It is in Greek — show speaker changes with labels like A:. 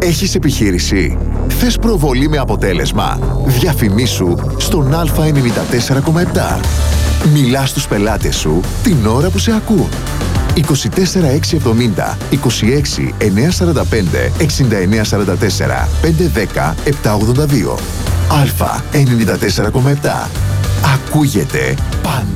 A: Έχεις επιχείρηση? Θες προβολή με αποτέλεσμα? Διαφημίσου στον Α94,7. Μιλάς στους πελάτες σου την ώρα που σε ακούν. 24670 26 945 6944 510 782. Α94,7. Ακούγεται πάντα.